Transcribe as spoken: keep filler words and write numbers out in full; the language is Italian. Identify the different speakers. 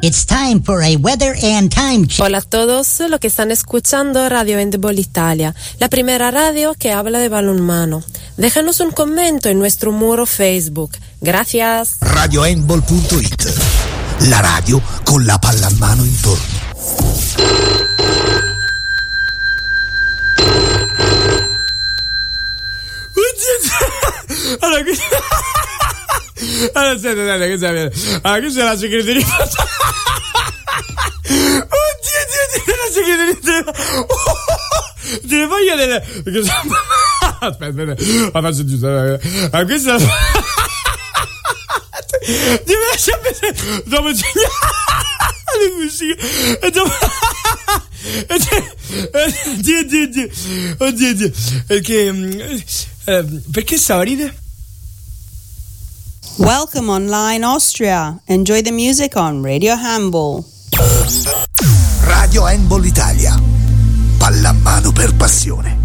Speaker 1: It's time for a weather and time check.
Speaker 2: Hola a todos los que están escuchando Radio Handball Italia, la primera radio que habla de balonmano. Déjanos un comentario en nuestro muro Facebook. Gracias.
Speaker 3: radio handball punto it, la radio con la palla a mano intorno.
Speaker 4: Allora, qui... allora aspetta, aspetta, che c'è? Allora, qui c'è la segreteria. Oddio, Dio, Dio, la segreteria. Te le voglio delle... Aspetta, aspetta, la faccio giusto. Allora, questa è la... Dio, me lascia pensare. Dopo c'è... le musiche. E dopo... Dio, Dio, Dio. Oddio, Dio. Perché... Eh, perché stavo a ridere?
Speaker 5: Welcome online Austria. Enjoy the music on Radio Handball.
Speaker 3: Radio Handball Italia. Pallamano per passione.